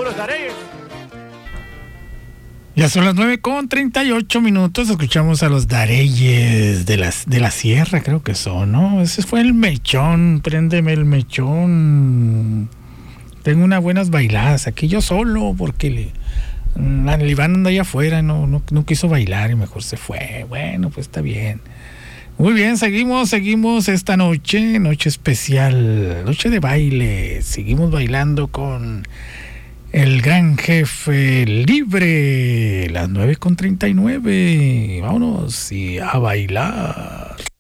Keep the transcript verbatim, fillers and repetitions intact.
los Dareyes. Ya son las nueve con treinta y ocho minutos. Escuchamos a los Dareyes de, las, de la Sierra, creo que son, ¿no? Ese fue el mechón. Préndeme el mechón. Tengo unas buenas bailadas. Aquí yo solo, porque le, el Iván anda allá afuera. No, no, no quiso bailar y mejor se fue. Bueno, pues está bien. Muy bien, seguimos, seguimos esta noche. Noche especial. Noche de baile. Seguimos bailando con el Gran Jefe Libre, las nueve con treinta y nueve. Vámonos y a bailar.